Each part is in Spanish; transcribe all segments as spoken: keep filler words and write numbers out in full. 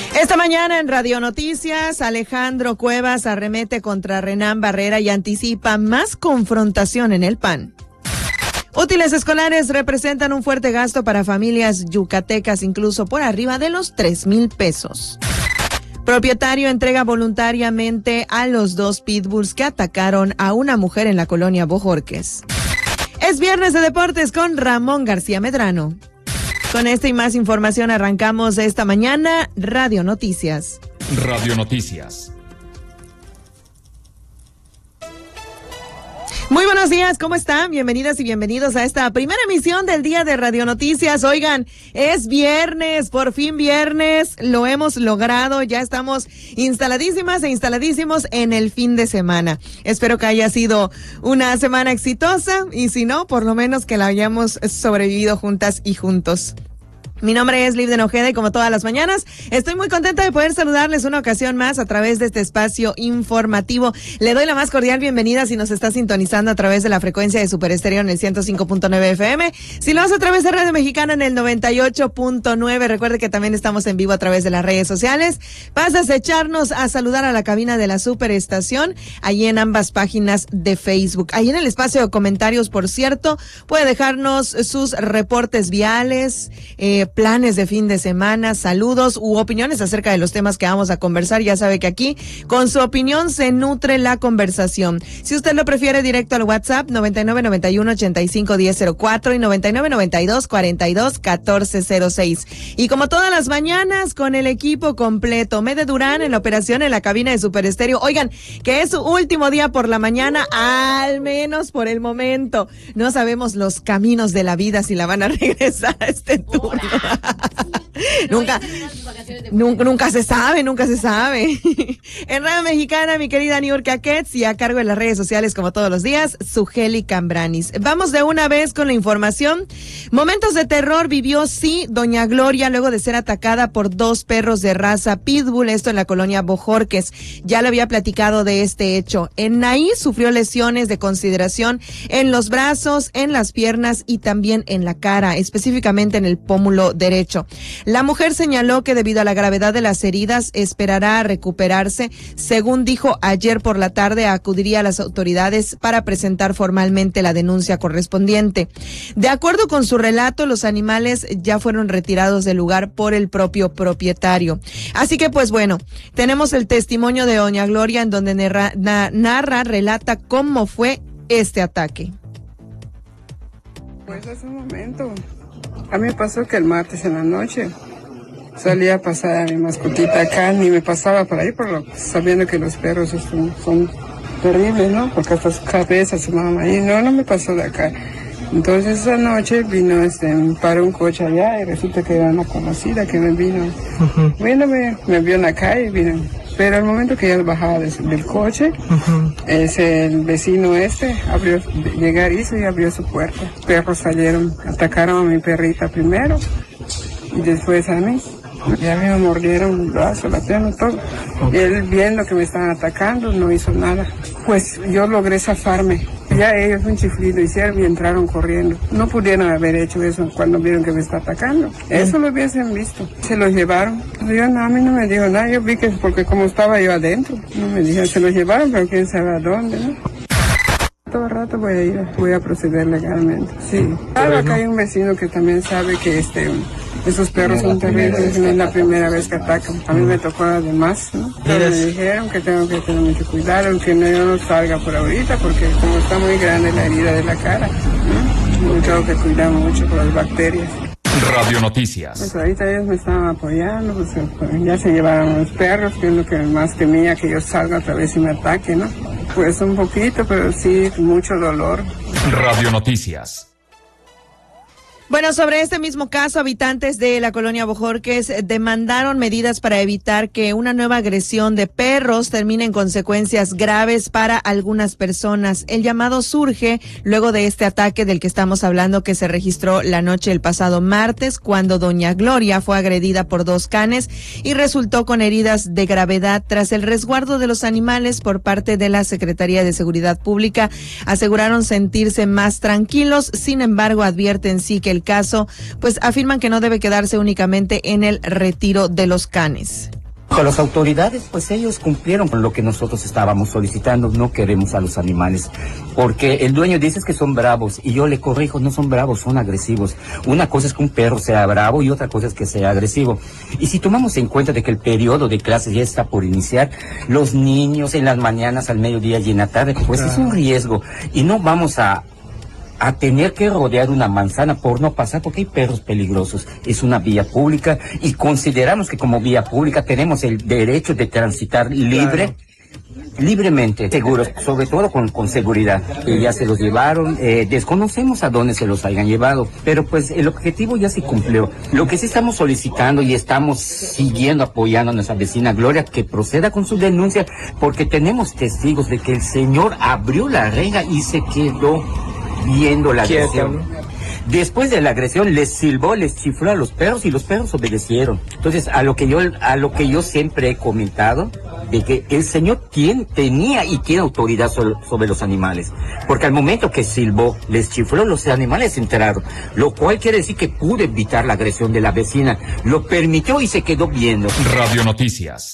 Esta mañana en Radio Noticias, Alejandro Cuevas arremete contra Renán Barrera y anticipa más confrontación en el P A N. Útiles escolares representan un fuerte gasto para familias yucatecas, incluso por arriba de los tres mil pesos. Propietario entrega voluntariamente a los dos pitbulls que atacaron a una mujer en la colonia Bojorquez. Es viernes de deportes con Ramón García Medrano. Con esta y más información arrancamos esta mañana Radio Noticias. Radio Noticias. Muy buenos días, ¿cómo están? Bienvenidas y bienvenidos a esta primera emisión del día de Radio Noticias. Oigan, es viernes, por fin viernes, lo hemos logrado, ya estamos instaladísimas e instaladísimos en el fin de semana. Espero que haya sido una semana exitosa y si no, por lo menos que la hayamos sobrevivido juntas y juntos. Mi nombre es Liv de Nojeda y como todas las mañanas, estoy muy contenta de poder saludarles una ocasión más a través de este espacio informativo. Le doy la más cordial bienvenida si nos está sintonizando a través de la frecuencia de Super Estéreo en el ciento cinco punto nueve F M. Si lo hace a través de Radio Mexicana en el noventa y ocho punto nueve, recuerde que también estamos en vivo a través de las redes sociales. Pasas a echarnos a saludar a la cabina de la Superestación, allí en ambas páginas de Facebook. Ahí en el espacio de comentarios, por cierto, puede dejarnos sus reportes viales, eh, planes de fin de semana, saludos u opiniones acerca de los temas que vamos a conversar. Ya sabe que aquí con su opinión se nutre la conversación. Si usted lo prefiere, directo al WhatsApp noventa y nueve noventa y uno ochenta y cinco diez cero cuatro y noventa y nueve noventa y dos cuarenta y dos catorce cero seis. Y como todas las mañanas, con el equipo completo, Mede Durán en la operación en la cabina de Super Estéreo. Oigan, que es su último día por la mañana, al menos por el momento. No sabemos los caminos de la vida si la van a regresar a este turno. nunca, nunca, nunca se sabe, nunca se sabe. En Radio Mexicana, mi querida Niurka Ketz, y a cargo de las redes sociales como todos los días, Sugeli Cambranis. Vamos de una vez con la información. Momentos de terror vivió, sí, doña Gloria, luego de ser atacada por dos perros de raza pitbull, esto en la colonia Bojorquez. Ya le había platicado de este hecho. En ahí sufrió lesiones de consideración en los brazos, en las piernas y también en la cara, específicamente en el pómulo derecho. La mujer señaló que debido a la gravedad de las heridas esperará a recuperarse. Según dijo ayer por la tarde, acudiría a las autoridades para presentar formalmente la denuncia correspondiente. De acuerdo con su relato, los animales ya fueron retirados del lugar por el propio propietario. Así que pues bueno, tenemos el testimonio de doña Gloria en donde narra, na, narra relata cómo fue este ataque. Pues hace un momento, a mí me pasó que el martes en la noche salía a pasar a mi mascotita acá, ni me pasaba por ahí, por lo, sabiendo que los perros son, son terribles, ¿no? Porque hasta su cabeza se mama ahí, no, no me pasó de acá. Entonces esa noche vino, este, paró un coche allá y resulta que era una conocida que me vino. Uh-huh. Bueno, me, me vio en la calle y vino. Pero al momento que yo bajaba de, del coche, uh-huh. ese, el vecino este abrió, llegar hizo y abrió su puerta. Perros salieron, atacaron a mi perrita primero y después a mí. Y a mí me mordieron el brazo, la pierna, todo. Y él viendo que me estaban atacando no hizo nada. Pues yo logré zafarme. Ya ellos un chiflido hicieron y entraron corriendo. No pudieron haber hecho eso cuando vieron que me está atacando. Eso lo hubiesen visto. Se los llevaron. Yo no, a mí no me dijo nada. Yo vi que porque como estaba yo adentro, no me dijeron, se los llevaron, pero quién sabe a dónde, ¿no? Todo el rato voy a ir, voy a proceder legalmente. Sí. Claro, acá hay un vecino que también sabe que este... esos perros son terribles, no es la primera vez que atacan. A mí me tocó además, ¿no? Pero me dijeron que tengo que tener mucho cuidado, aunque no, yo no salga por ahorita, porque como está muy grande la herida de la cara, ¿no? Me tengo que cuidar mucho por las bacterias. Radio Noticias. Pues ahorita ellos me estaban apoyando, pues, ya se llevaron los perros, que es lo que más temía, que yo salga otra vez y me ataque, ¿no? Pues un poquito, pero sí, mucho dolor. Radio Noticias. Bueno, sobre este mismo caso, habitantes de la colonia Bojorquez demandaron medidas para evitar que una nueva agresión de perros termine en consecuencias graves para algunas personas. El llamado surge luego de este ataque del que estamos hablando, que se registró la noche del pasado martes, cuando doña Gloria fue agredida por dos canes y resultó con heridas de gravedad. Tras el resguardo de los animales por parte de la Secretaría de Seguridad Pública, aseguraron sentirse más tranquilos. Sin embargo, advierten sí que el caso, pues afirman que no debe quedarse únicamente en el retiro de los canes. Con las autoridades, pues ellos cumplieron con lo que nosotros estábamos solicitando. No queremos a los animales, porque el dueño dice que son bravos, y yo le corrijo, no son bravos, son agresivos. Una cosa es que un perro sea bravo y otra cosa es que sea agresivo. Y si tomamos en cuenta de que el periodo de clases ya está por iniciar, los niños en las mañanas, al mediodía y en la tarde, pues es un riesgo. Y no vamos a... a tener que rodear una manzana por no pasar, porque hay perros peligrosos. Es una vía pública y consideramos que como vía pública tenemos el derecho de transitar libre, claro. libremente, seguros, sobre todo con, con seguridad. Que ya se los llevaron, eh, desconocemos a dónde se los hayan llevado, pero pues el objetivo ya se cumplió. Lo que sí estamos solicitando y estamos siguiendo apoyando a nuestra vecina Gloria, que proceda con su denuncia, porque tenemos testigos de que el señor abrió la reja y se quedó viendo la agresión. Después de la agresión les silbó, les chifló a los perros y los perros obedecieron. Entonces, a lo que yo a lo que yo siempre he comentado, de que el señor tiene, tenía y tiene autoridad sobre, sobre los animales, porque al momento que silbó, les chifló, los animales se enteraron, lo cual quiere decir que pudo evitar la agresión de la vecina, lo permitió y se quedó viendo. Radio Noticias.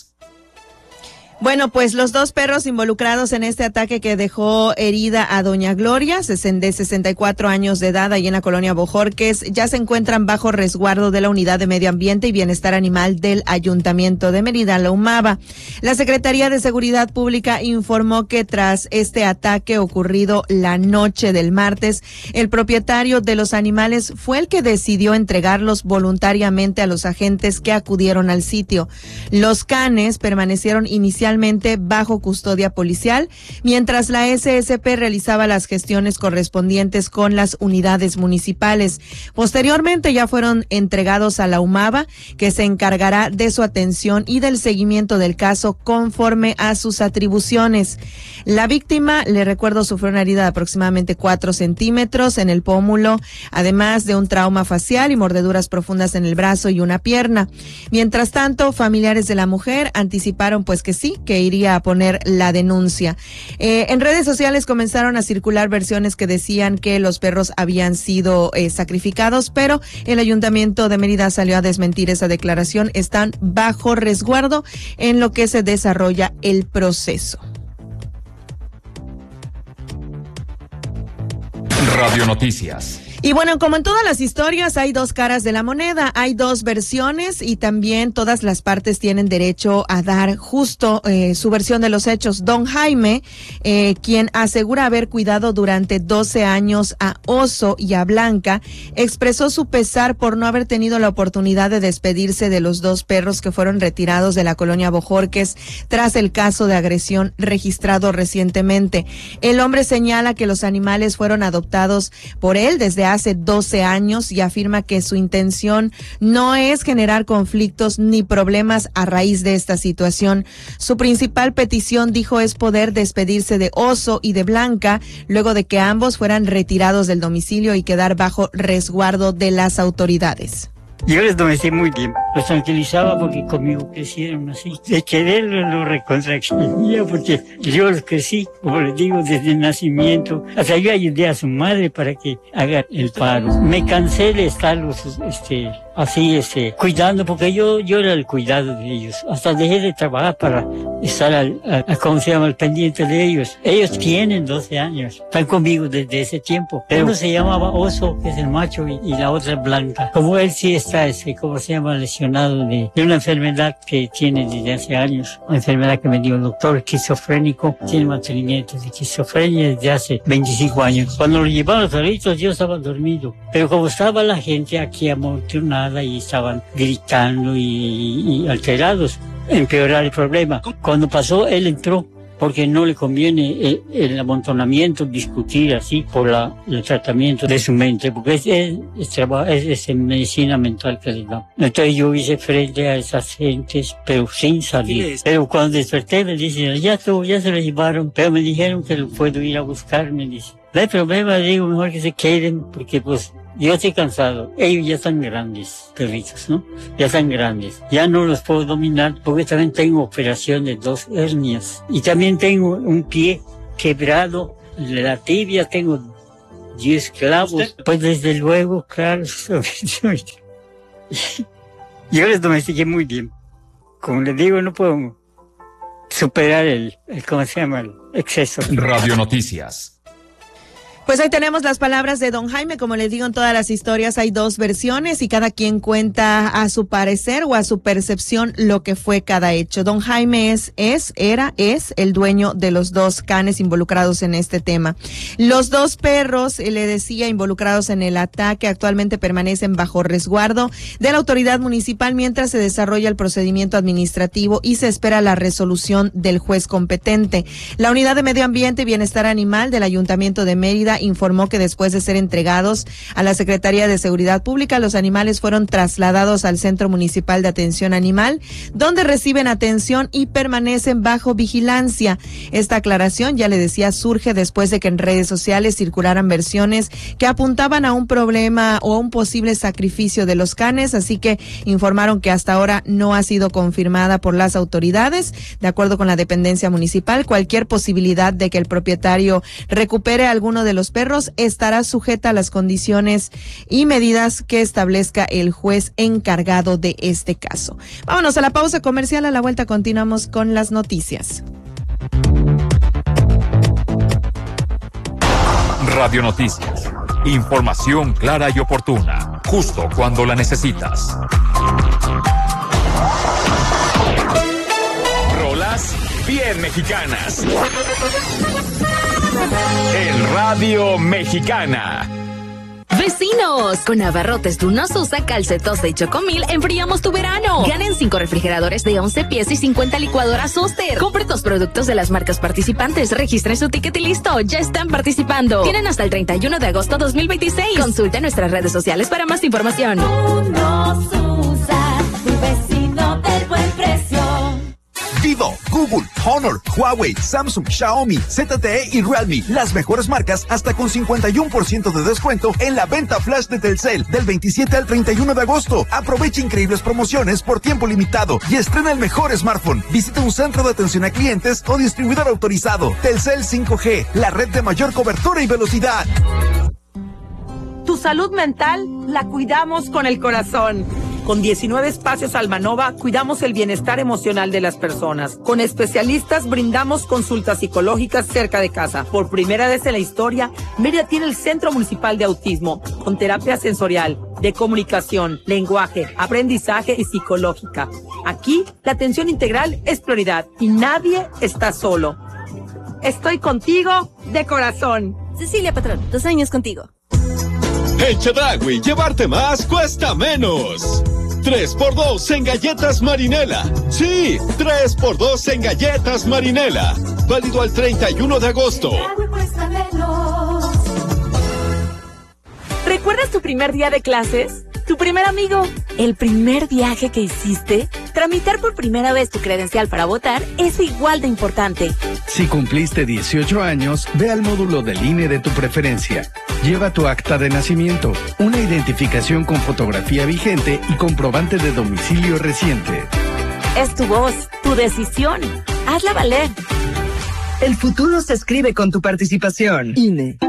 Bueno, pues los dos perros involucrados en este ataque que dejó herida a doña Gloria, de sesenta y cuatro años de edad, ahí en la colonia Bojorques, ya se encuentran bajo resguardo de la Unidad de Medio Ambiente y Bienestar Animal del Ayuntamiento de Mérida, la UMAVA. La Secretaría de Seguridad Pública informó que tras este ataque ocurrido la noche del martes, el propietario de los animales fue el que decidió entregarlos voluntariamente a los agentes que acudieron al sitio. Los canes permanecieron inicialmente bajo custodia policial, mientras la S S P realizaba las gestiones correspondientes con las unidades municipales. Posteriormente ya fueron entregados a la UMAVA, que se encargará de su atención y del seguimiento del caso conforme a sus atribuciones. La víctima, le recuerdo, sufrió una herida de aproximadamente cuatro centímetros en el pómulo, además de un trauma facial y mordeduras profundas en el brazo y una pierna. Mientras tanto, familiares de la mujer anticiparon pues que sí, que iría a poner la denuncia. Eh, en redes sociales comenzaron a circular versiones que decían que los perros habían sido eh, sacrificados, pero el Ayuntamiento de Mérida salió a desmentir esa declaración. Están bajo resguardo en lo que se desarrolla el proceso. Radio Noticias. Y bueno, como en todas las historias, hay dos caras de la moneda, hay dos versiones y también todas las partes tienen derecho a dar justo eh, su versión de los hechos. Don Jaime, eh, quien asegura haber cuidado durante doce años a Oso y a Blanca, expresó su pesar por no haber tenido la oportunidad de despedirse de los dos perros que fueron retirados de la colonia Bojorques tras el caso de agresión registrado recientemente. El hombre señala que los animales fueron adoptados por él desde hace doce años y afirma que su intención no es generar conflictos ni problemas a raíz de esta situación. Su principal petición, dijo, es poder despedirse de Oso y de Blanca luego de que ambos fueran retirados del domicilio y quedar bajo resguardo de las autoridades. Yo les domecí muy bien, los tranquilizaba porque conmigo crecieron así. De quererlo lo recontraquería porque yo los crecí, como les digo, desde el nacimiento. Hasta yo ayudé a su madre para que haga el paro. Me cansé de estarlos este, así este, cuidando porque yo, yo era el cuidado de ellos. Hasta dejé de trabajar para estar al, a, a, ¿cómo se llama?, al pendiente de ellos. Ellos tienen doce años, están conmigo desde ese tiempo. Uno se llamaba Oso, que es el macho, y, y la otra es Blanca. Como él sí está ese, ¿cómo se llama?, lesionado de, de una enfermedad que tiene desde hace años, una enfermedad que me dio el doctor, esquizofrénico, tiene mantenimiento de esquizofrenia desde hace veinticinco años. Cuando lo llevaban los perritos yo estaba dormido, pero como estaba la gente aquí amontonada y estaban gritando y, y, y alterados, empeorar el problema. Cuando pasó, él entró, porque no le conviene el, el amontonamiento, discutir así por la, el tratamiento de su mente, porque es, es, es, es, es medicina mental que le da. Entonces yo hice frente a esas gentes, pero sin salir. Pero cuando desperté me dicen, ya todo, ya se lo llevaron, pero me dijeron que lo puedo ir a buscar, me dicen. No hay problema, digo, mejor que se queden, porque pues yo estoy cansado. Ellos ya están grandes, perritos, ¿no? Ya están grandes. Ya no los puedo dominar porque también tengo operación de dos hernias. Y también tengo un pie quebrado. En la tibia tengo diez clavos. Pues desde luego, claro. Yo les domestiqué muy bien. como les digo, no puedo superar el, el ¿cómo se llama? El exceso. Radio Noticias. Pues ahí tenemos las palabras de don Jaime. Como les digo, en todas las historias hay dos versiones y cada quien cuenta a su parecer o a su percepción lo que fue cada hecho. Don Jaime es, es, era, es el dueño de los dos canes involucrados en este tema. Los dos perros, le decía, involucrados en el ataque, actualmente permanecen bajo resguardo de la autoridad municipal mientras se desarrolla el procedimiento administrativo y se espera la resolución del juez competente. La Unidad de Medio Ambiente y Bienestar Animal del Ayuntamiento de Mérida informó que después de ser entregados a la Secretaría de Seguridad Pública, los animales fueron trasladados al Centro Municipal de Atención Animal, donde reciben atención y permanecen bajo vigilancia. Esta aclaración, ya le decía, surge después de que en redes sociales circularan versiones que apuntaban a un problema o a un posible sacrificio de los canes, así que informaron que hasta ahora no ha sido confirmada por las autoridades. De acuerdo con la dependencia municipal, cualquier posibilidad de que el propietario recupere alguno de los perros estará sujeta a las condiciones y medidas que establezca el juez encargado de este caso. Vámonos a la pausa comercial. A la vuelta continuamos con las noticias. Radio Noticias. Información clara y oportuna, justo cuando la necesitas. Rolas bien mexicanas. En Radio Mexicana. Vecinos, con abarrotes Duno Susa, Calcetosa y Chocomil, enfriamos tu verano. Ganen cinco refrigeradores de once pies y cincuenta licuadoras Oster. Compre dos productos de las marcas participantes, registren su ticket y listo, ya están participando. Tienen hasta el treinta y uno de agosto dos mil veintiséis. Consulte nuestras redes sociales para más información. Duno Susa, tu vecino del buen precio. Vivo, Google, Honor, Huawei, Samsung, Xiaomi, Z T E y Realme. Las mejores marcas hasta con cincuenta y uno por ciento de descuento en la venta flash de Telcel del veintisiete al treinta y uno de agosto. Aprovecha increíbles promociones por tiempo limitado y estrena el mejor smartphone. Visita un centro de atención a clientes o distribuidor autorizado. Telcel cinco G, la red de mayor cobertura y velocidad. Tu salud mental la cuidamos con el corazón. Con diecinueve espacios Almanova, cuidamos el bienestar emocional de las personas. Con especialistas brindamos consultas psicológicas cerca de casa. Por primera vez en la historia, Mérida tiene el Centro Municipal de Autismo, con terapia sensorial, de comunicación, lenguaje, aprendizaje y psicológica. Aquí, la atención integral es prioridad y nadie está solo. Estoy contigo de corazón. Cecilia Patrón, dos años contigo. En Chedraui, llevarte más cuesta menos. tres por dos en galletas Marinela. Sí, tres por dos en galletas Marinela. Válido al treinta y uno de agosto. ¿Recuerdas tu primer día de clases? ¿Tu primer amigo? ¿El primer viaje que hiciste? Tramitar por primera vez tu credencial para votar es igual de importante. Si cumpliste dieciocho años, ve al módulo del I N E de tu preferencia. Lleva tu acta de nacimiento, una identificación con fotografía vigente y comprobante de domicilio reciente. Es tu voz, tu decisión. Hazla valer. El futuro se escribe con tu participación. I N E.